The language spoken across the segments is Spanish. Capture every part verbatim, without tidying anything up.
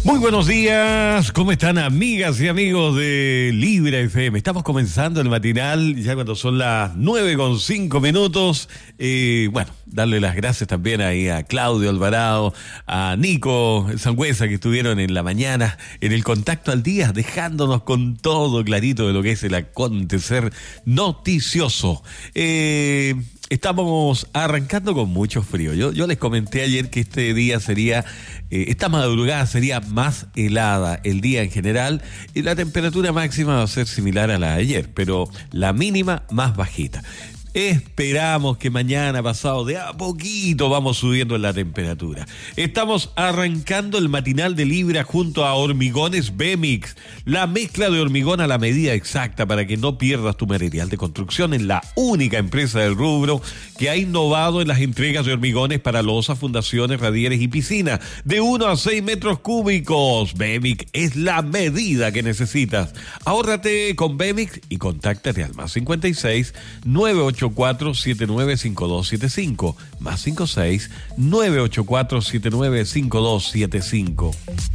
Muy buenos días, ¿cómo están amigas y amigos de Libra F M? Estamos comenzando el matinal ya cuando son las nueve con cinco minutos. Eh, bueno, darle las gracias también ahí a Claudio Alvarado, a Nico Sangüesa, que estuvieron en la mañana en el Contacto al Día, dejándonos con todo clarito de lo que es el acontecer noticioso. Eh... Estamos arrancando con mucho frío. Yo, yo les comenté ayer que este día sería, eh, esta madrugada sería más helada el día en general y la temperatura máxima va a ser similar a la de ayer, pero la mínima más bajita. Esperamos que mañana pasado de a poquito vamos subiendo en la temperatura. Estamos arrancando el matinal de Libra junto a Hormigones Bemix, la mezcla de hormigón a la medida exacta para que no pierdas tu material de construcción. Es la única empresa del rubro que ha innovado en las entregas de hormigones para losas, fundaciones, radieres y piscinas de uno a seis metros cúbicos. Bemix es la medida que necesitas. Ahórrate con Bemix y contáctate al más cincuenta y seis, nueve ocho cuatro, siete nueve cinco dos siete cinco, más cincuenta y seis, nueve ocho cuatro, siete nueve cinco dos siete cinco.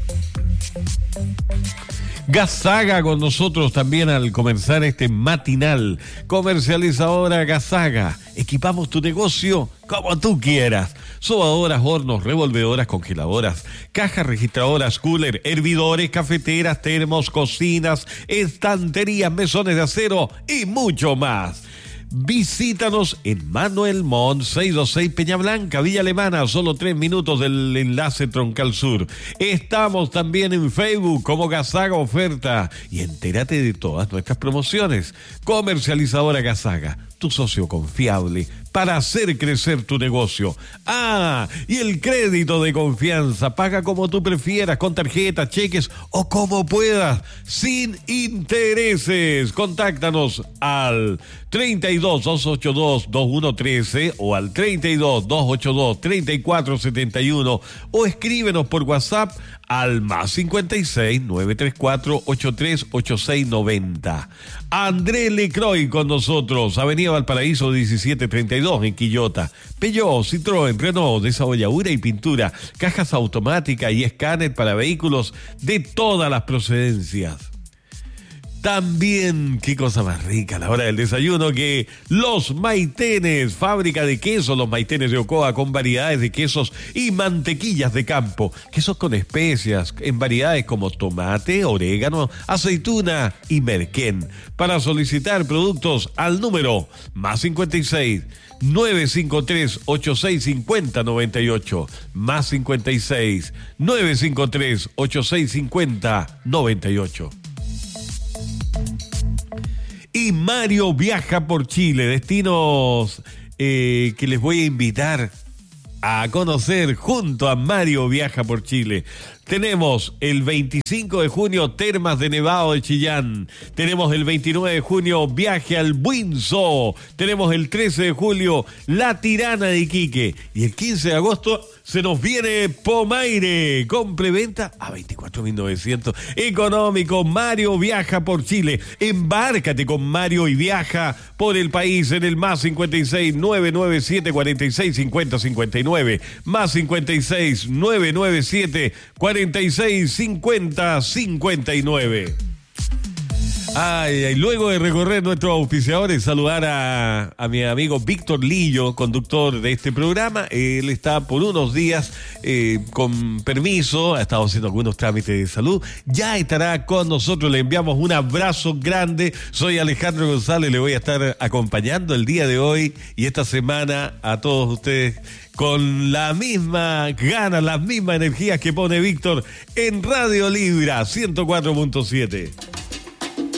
Gasaga con nosotros también al comenzar este matinal. Comercializadora Gasaga. Equipamos tu negocio como tú quieras. Sobadoras, hornos, revolvedoras, congeladoras, cajas registradoras, cooler, hervidores, cafeteras, termos, cocinas, estanterías, mesones de acero y mucho más. Visítanos en Manuel Montt seiscientos veintiséis Peña Blanca, Villa Alemana, solo tres minutos del enlace Troncal Sur. Estamos también en Facebook como Gasaga Oferta y entérate de todas nuestras promociones. Comercializadora Gasaga, tu socio confiable para hacer crecer tu negocio. Ah, y el crédito de confianza. Paga como tú prefieras, con tarjetas, cheques o como puedas, sin intereses. Contáctanos al treinta y dos, doscientos ochenta y dos, veintiuno trece o al treinta y dos, doscientos ochenta y dos, treinta y cuatro setenta y uno o escríbenos por WhatsApp al más cincuenta y seis, nueve tres cuatro, ochenta y tres ochenta y seis noventa. André Lecroy con nosotros, Avenida Valparaíso diecisiete treinta y dos en Quillota. Peugeot, Citroën, Renault, desabolladura y pintura, cajas automáticas y escáner para vehículos de todas las procedencias. También, qué cosa más rica a la hora del desayuno que los Maitenes, fábrica de quesos, los Maitenes de Ocoa con variedades de quesos y mantequillas de campo, quesos con especias en variedades como tomate, orégano, aceituna y merquén. Para solicitar productos al número más cincuenta y seis, nueve cinco tres, ochenta y seis cincuenta noventa y ocho, más cincuenta y seis, nueve cinco tres, ochenta y seis cincuenta noventa y ocho. Y Mario viaja por Chile, destinos eh, que les voy a invitar a conocer junto a Mario viaja por Chile. Tenemos el veinticinco de junio Termas de Nevado de Chillán. Tenemos el veintinueve de junio Viaje al Buinzo. Tenemos el trece de julio La Tirana de Iquique. Y el quince de agosto se nos viene Pomaire con preventa a veinticuatro mil novecientos. Económico, Mario viaja por Chile. Embárcate con Mario y viaja por el país en el más cincuenta y seis, nueve nueve siete, cuarenta y seis, cincuenta cincuenta y nueve. Más cincuenta y seis, nueve nueve siete, cuarenta y seis, cincuenta cincuenta y nueve. Ay, ay, luego de recorrer nuestros auspiciadores, saludar a, a mi amigo Víctor Lillo, conductor de este programa. Él está por unos días eh, con permiso, ha estado haciendo algunos trámites de salud. Ya estará con nosotros, le enviamos un abrazo grande. Soy Alejandro González, le voy a estar acompañando el día de hoy y esta semana a todos ustedes con la misma gana, las mismas energías que pone Víctor en Radio Libra ciento cuatro punto siete.